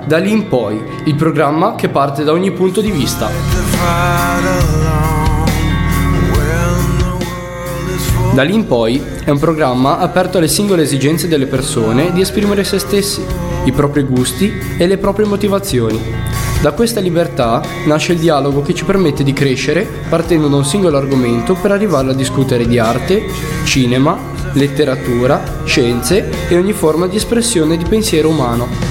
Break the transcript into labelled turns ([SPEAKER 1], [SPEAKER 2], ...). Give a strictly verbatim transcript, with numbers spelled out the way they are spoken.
[SPEAKER 1] Da lì in poi, il programma che parte da ogni punto di vista. Da lì in poi è un programma aperto alle singole esigenze delle persone di esprimere se stessi, i propri gusti e le proprie motivazioni. Da questa libertà nasce il dialogo che ci permette di crescere partendo da un singolo argomento per arrivare a discutere di arte, cinema, letteratura, scienze e ogni forma di espressione di pensiero umano.